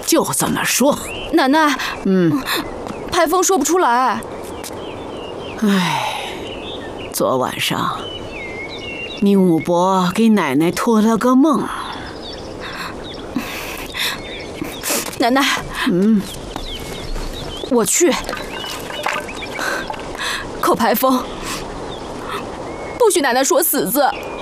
就这么说。 奶奶，排风说不出来。 唉，昨晚上你五伯给奶奶托了个梦。 奶奶，我去。可排风不许奶奶说死字。